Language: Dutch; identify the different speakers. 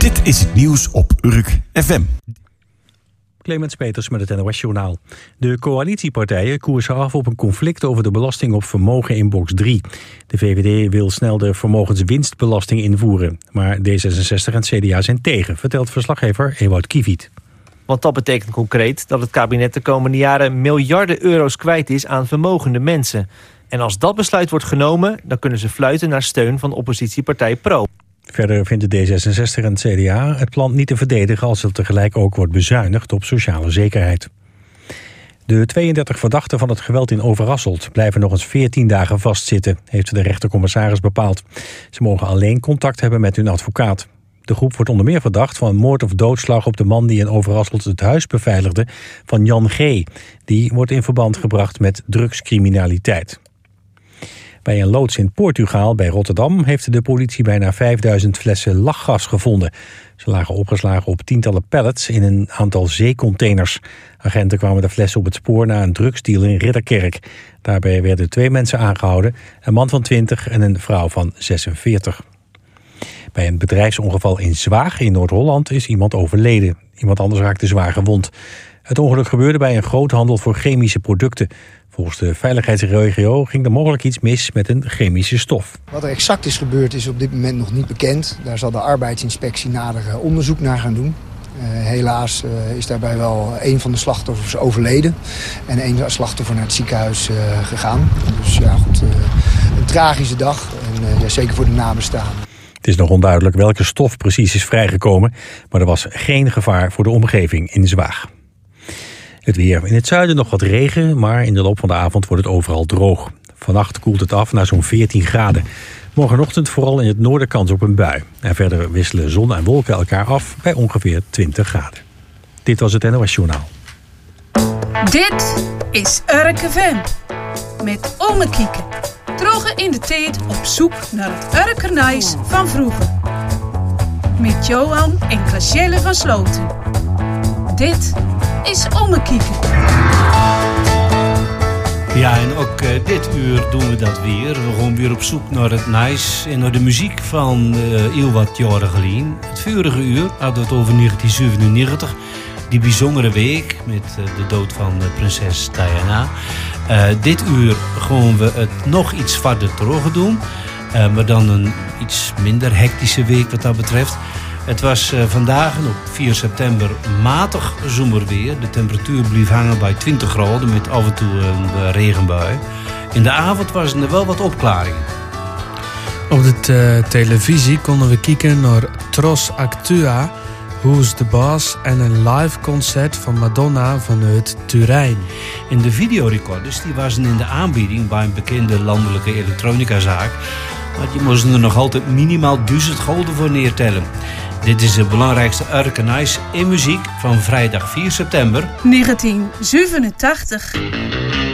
Speaker 1: Dit is het nieuws op Urk FM.
Speaker 2: Clemens Peters met het NOS-journaal. De coalitiepartijen koersen af op een conflict over de belasting op vermogen in box 3. De VVD wil snel de vermogenswinstbelasting invoeren. Maar D66 en CDA zijn tegen, vertelt verslaggever Ewout Kieviet.
Speaker 3: Want dat betekent concreet dat het kabinet de komende jaren miljarden euro's kwijt is aan vermogende mensen. En als dat besluit wordt genomen, dan kunnen ze fluiten naar steun van oppositiepartij Pro.
Speaker 2: Verder vindt de D66 en het CDA het plan niet te verdedigen als er tegelijk ook wordt bezuinigd op sociale zekerheid. De 32 verdachten van het geweld in Overasselt blijven nog eens 14 dagen vastzitten, heeft de rechtercommissaris bepaald. Ze mogen alleen contact hebben met hun advocaat. De groep wordt onder meer verdacht van moord of doodslag op de man die in Overasselt het huis beveiligde van Jan G. Die wordt in verband gebracht met drugscriminaliteit. Bij een loods in Portugal bij Rotterdam heeft de politie bijna 5000 flessen lachgas gevonden. Ze lagen opgeslagen op tientallen pallets in een aantal zeecontainers. Agenten kwamen de flessen op het spoor na een drugsdeal in Ridderkerk. Daarbij werden 2 mensen aangehouden, een man van 20 en een vrouw van 46. Bij een bedrijfsongeval in Zwaag in Noord-Holland is iemand overleden. Iemand anders raakte zwaar gewond. Het ongeluk gebeurde bij een groothandel voor chemische producten. Volgens de veiligheidsregio ging er mogelijk iets mis met een chemische stof.
Speaker 4: Wat er exact is gebeurd is op dit moment nog niet bekend. Daar zal de arbeidsinspectie nader onderzoek naar gaan doen. Helaas is daarbij wel een van de slachtoffers overleden. En één slachtoffer naar het ziekenhuis gegaan. Dus ja, goed, een tragische dag. En ja, zeker voor de nabestaanden.
Speaker 2: Het is nog onduidelijk welke stof precies is vrijgekomen. Maar er was geen gevaar voor de omgeving in Zwaag. Het weer. In het zuiden nog wat regen, maar in de loop van de avond wordt het overal droog. Vannacht koelt het af naar zo'n 14 graden. Morgenochtend vooral in het noorden kans op een bui. En verder wisselen zon en wolken elkaar af bij ongeveer 20 graden. Dit was het NOS Journaal.
Speaker 5: Dit is Urk FM. Met Ome Kieke. Droge in de tijd op zoek naar het Urkernijs van vroeger. Met Johan en Gracielle van Sloten. Dit is Ome Kieke.
Speaker 6: Ja, en ook dit uur doen we dat weer. We gaan weer op zoek naar het nice en naar de muziek van heel wat jaren geleden. Het vorige uur hadden we het over 1997. Die bijzondere week met de dood van prinses Diana. Dit uur gaan we het nog iets verder terug doen. Maar dan een iets minder hectische week wat dat betreft. Het was vandaag op 4 september matig zomerweer. De temperatuur bleef hangen bij 20 graden met af en toe een regenbui. In de avond was er wel wat opklaringen.
Speaker 7: Op de televisie konden we kijken naar Tros Actua, Who's the Boss en een live concert van Madonna vanuit Turijn.
Speaker 6: En de videorecorders die waren in de aanbieding bij een bekende landelijke elektronicazaak. Maar die moesten er nog altijd minimaal 1000 gulden voor neertellen. Dit is het belangrijkste Urkenijs in muziek van vrijdag 4 september
Speaker 5: 1987.